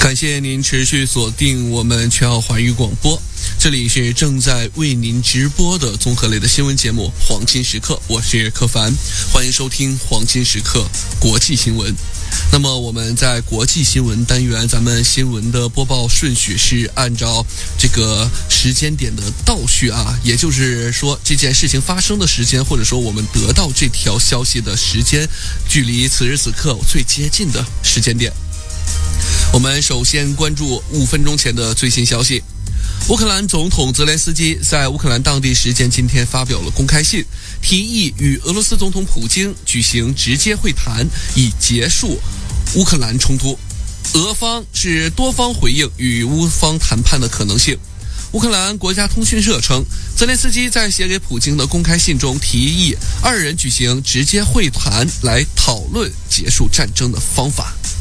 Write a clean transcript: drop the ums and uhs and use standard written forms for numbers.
感谢您持续锁定我们全澳华语广播，这里是正在为您直播的综合类的新闻节目《黄金时刻》，我是柯凡，欢迎收听《黄金时刻》国际新闻。那么我们在国际新闻单元，咱们新闻的播报顺序是按照这个时间点的倒序啊，也就是说这件事情发生的时间，或者说我们得到这条消息的时间，距离此时此刻最接近的时间点。我们首先关注5分钟前的最新消息。乌克兰总统泽连斯基在乌克兰当地时间今天发表了公开信，提议与俄罗斯总统普京举行直接会谈，以结束乌克兰冲突。俄方是多方回应与乌方谈判的可能性。乌克兰国家通讯社称，泽连斯基在写给普京的公开信中提议二人举行直接会谈来讨论结束战争的方法。